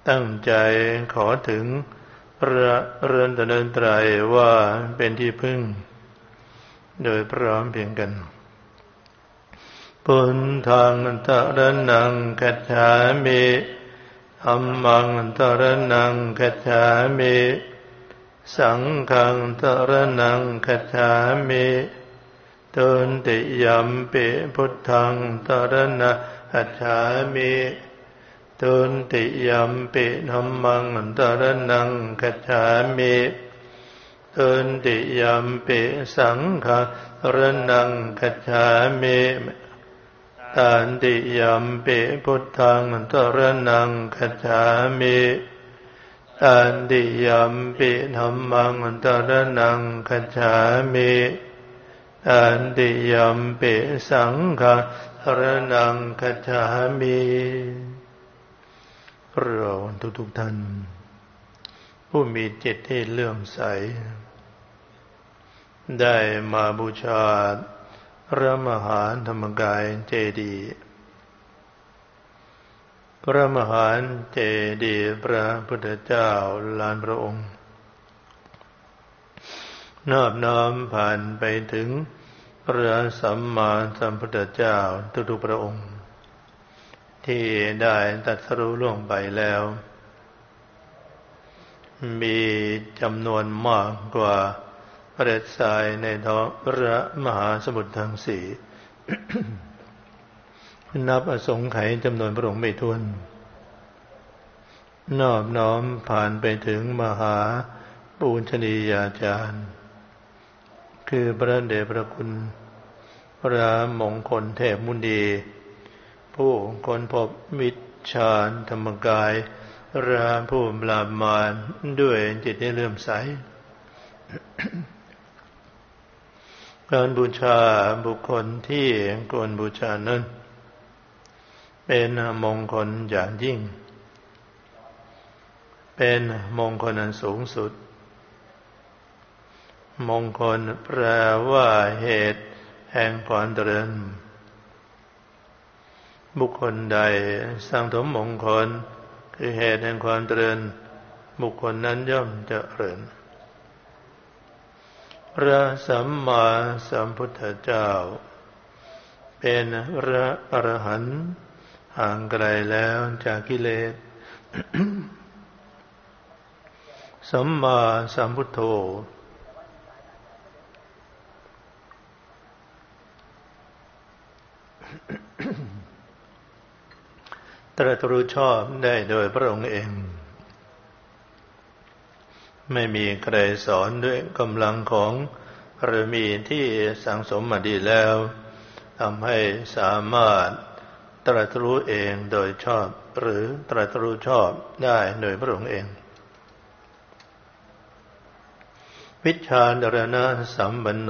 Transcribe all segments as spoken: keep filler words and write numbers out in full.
ตั้งใจขอถึงพระรัตนตรัยว่าเป็นที่พึ่งโดยพร้อมเพรียงกันพุทธังสรณังคัจฉามิธัมมังสรณังคัจฉามิสังฆังสรณังคัจฉามิตุติยัมปิพุทธังสรณังคัจฉามิตุติยัมปิธัมมังสรณังคัจฉามิตุติยัมปิสังฆังสรณังคัจฉามิตันติยัมปิพุทธังสรณังคัจฉามิตันติยัมปิธัมมังสรณังคัจฉามิตันติยัมปิสังฆังสรณังคัจฉามิเราทุกๆท่านผู้มีจิตที่เลื่อมใสได้มาบูชาพระมหาธรรมกายเจดีย์พระมหาเจดีย์พระพุทธเจ้าล้านพระองค์นอบน้อมผ่านไปถึงพระสัมมาสัมพุทธเจ้าทุกๆพระองค์ที่ได้ตรัสรู้ล่วงไปแล้วมีจำนวนมากกว่าเปรตทรายในท้องพระมหาสมุทรทั้งสี่ นับอสงไขยจำนวนพระองค์ไม่ถ้วนนอบน้อมผ่านไปถึงมหาปูชนียาจารย์คือพระเดชพระคุณพระมงคลเทพมุนีผู้ค้นพบวิชาธรรมกายพระผู้ปราบมารด้วยจิตที่เลื่อมใส การบูชาบุคคลที่ควรบูชานั้นเป็นมงคลอย่างยิ่งเป็นมงคลอันสูงสุดมงคลแปลว่าเหตุแห่งความเจริญบุคคลใดสร้างสมมงคลคือเหตุแห่งความเจริญบุคคลนั้นย่อมเจริญพระสัมมาสัมพุทธเจ้าเป็นพระอรหันต์ห่างไกลแล้วจากกิเลส สัมมาสัมพุทโธตรัสรู้ชอบได้โดยพระองค์เองไม่มีใครสอนด้วยกำลังของบารมีที่สั่งสมมาดีแล้วทำให้สามารถตรัสรู้เองโดยชอบหรือตรัสรู้ชอบได้โดยพระองค์เองวิชชาดารณะสัมปันโน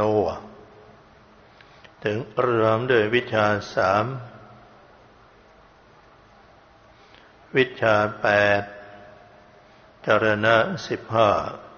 ถึงรวมด้วยวิชชาสามวิชชาแปดจรณะสิบห้า